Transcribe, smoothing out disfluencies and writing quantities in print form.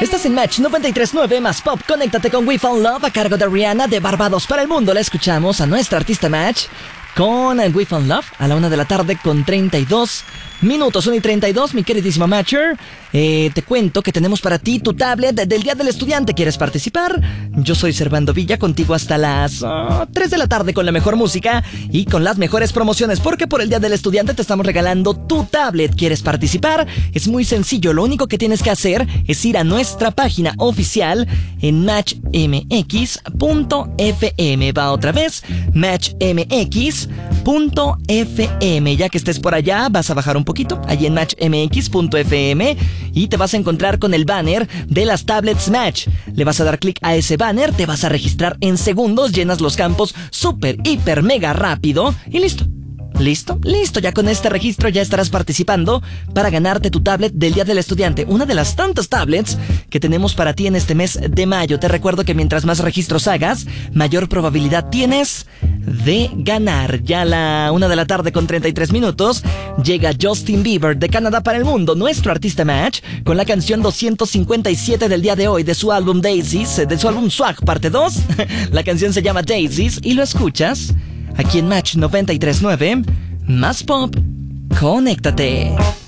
Estás en Match 93.9 más Pop. Conéctate con We Found Love a cargo de Rihanna de Barbados para el Mundo. La escuchamos a nuestra artista Match con We Found Love a la 1 de la tarde con 32 minutos. 1 y 32, mi queridísima Matcher. Te cuento que tenemos para ti tu tablet del Día del Estudiante. ¿Quieres participar? Yo soy Servando Villa, contigo hasta las 3 de la tarde con la mejor música y con las mejores promociones, porque por el Día del Estudiante te estamos regalando tu tablet. ¿Quieres participar? Es muy sencillo, lo único que tienes que hacer es ir a nuestra página oficial en matchmx.fm. Va otra vez, matchmx.fm. Ya que estés por allá, vas a bajar un poquito, allí en matchmx.fm, y te vas a encontrar con el banner de las tablets Match. Le vas a dar clic a ese banner, te vas a registrar en segundos, llenas los campos súper, hiper, mega rápido y listo. ¿Listo? Listo, ya con este registro ya estarás participando para ganarte tu tablet del Día del Estudiante, una de las tantas tablets que tenemos para ti en este mes de mayo. Te recuerdo que mientras más registros hagas, mayor probabilidad tienes de ganar. Ya a la 1 de la tarde con 33 minutos llega Justin Bieber de Canadá para el Mundo, nuestro artista Match, con la canción 257 del día de hoy de su álbum Daisies, de su álbum Swag parte 2. La canción se llama Daisies y lo escuchas aquí en Match 93.9 más Pop. Conéctate.